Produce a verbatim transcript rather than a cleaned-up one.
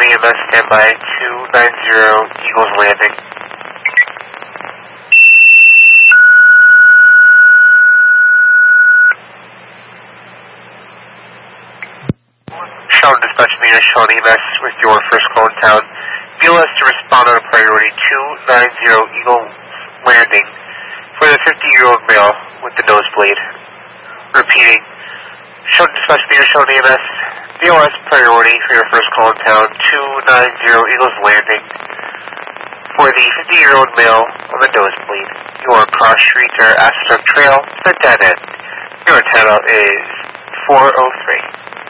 E M S, standby, two nine zero Eagles Landing. Charlotte Dispatch Meter, Charlotte E M S with your first call in town. B L S to respond on a priority two nine zero Eagle Landing for the fifty-year-old male with the nosebleed. Repeating, Charlotte Dispatch Meter, Charlotte E M S, B L S priority for your first call in town, two nine zero Eagles Landing for the fifty-year-old male on the nosebleed. Your cross street or Astor Trail, the dead end. Your antenna is four oh three.